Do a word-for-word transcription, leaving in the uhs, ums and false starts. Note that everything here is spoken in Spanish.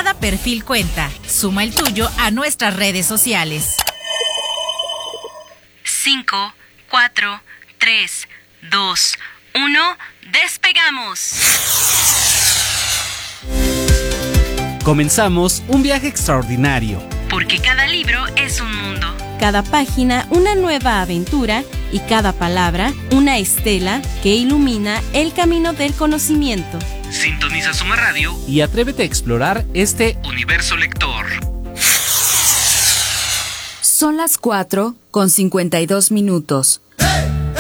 Cada perfil cuenta. Suma el tuyo a nuestras redes sociales. cinco, cuatro, tres, dos, uno, ¡despegamos! Comenzamos un viaje extraordinario. Porque cada libro es un mundo. Cada página una nueva aventura y cada palabra una estela que ilumina el camino del conocimiento. Sintoniza Suma Radio y atrévete a explorar este universo lector. Son las cuatro con cincuenta y dos minutos.